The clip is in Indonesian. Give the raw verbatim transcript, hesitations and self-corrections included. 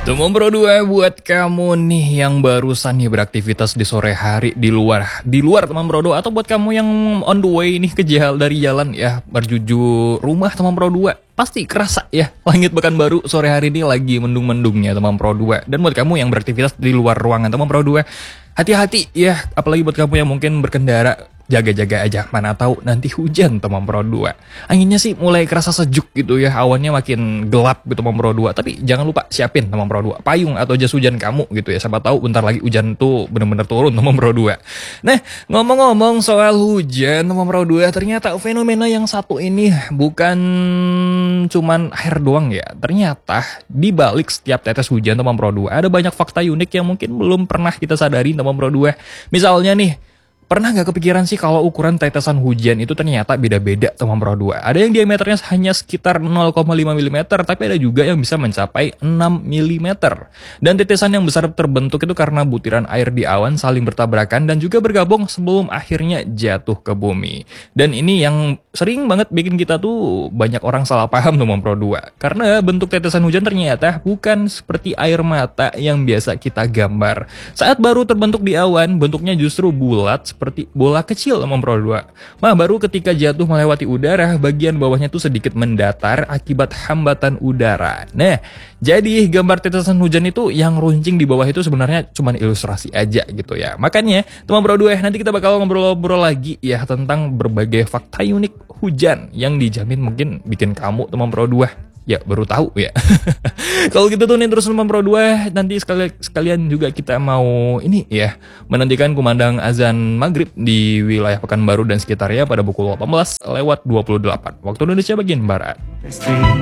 Teman Pro dua buat kamu nih yang barusan nih beraktivitas di sore hari di luar, di luar teman Pro dua, atau buat kamu yang on the way nih ke jalan dari jalan ya menuju rumah teman Pro dua. Pasti kerasa ya langit Pekanbaru sore hari ini lagi mendung-mendungnya teman Pro dua. Dan buat kamu yang beraktivitas di luar ruangan teman Pro dua, hati-hati ya, apalagi buat kamu yang mungkin berkendara, jaga-jaga aja, mana tahu nanti hujan teman Pro dua. Anginnya sih mulai kerasa sejuk gitu ya, awannya makin gelap gitu teman Pro dua. Tapi jangan lupa siapin teman Pro dua payung atau jas hujan kamu gitu ya, siapa tahu bentar lagi hujan tuh bener-bener turun teman Pro dua. Nah, ngomong-ngomong soal hujan teman Pro dua, ternyata fenomena yang satu ini bukan cuman air doang ya. Ternyata di balik setiap tetes hujan teman Pro dua ada banyak fakta unik yang mungkin belum pernah kita sadari teman Pro dua. Misalnya nih, pernah nggak kepikiran sih kalau ukuran tetesan hujan itu ternyata beda-beda teman Pro dua? Ada yang diameternya hanya sekitar nol koma lima milimeter, tapi ada juga yang bisa mencapai enam milimeter. Dan tetesan yang besar terbentuk itu karena butiran air di awan saling bertabrakan dan juga bergabung sebelum akhirnya jatuh ke bumi. Dan ini yang sering banget bikin kita tuh banyak orang salah paham teman Pro dua. Karena bentuk tetesan hujan ternyata bukan seperti air mata yang biasa kita gambar. Saat baru terbentuk di awan, bentuknya justru bulat seperti bola kecil teman Pro dua. Nah, baru ketika jatuh melewati udara, bagian bawahnya tuh sedikit mendatar akibat hambatan udara. Nah, jadi gambar tetesan hujan itu yang runcing di bawah itu sebenarnya cuma ilustrasi aja gitu ya. Makanya teman Pro dua, nanti kita bakal ngobrol-ngobrol lagi ya tentang berbagai fakta unik hujan yang dijamin mungkin bikin kamu teman Pro dua ya baru tahu ya. Kalau gitu tuh nih terus teman Pro dua, nanti sekali sekalian juga kita mau ini ya, menantikan kumandang azan maghrib di wilayah Pekanbaru dan sekitarnya pada pukul delapan belas lewat dua puluh delapan waktu Indonesia bagian barat.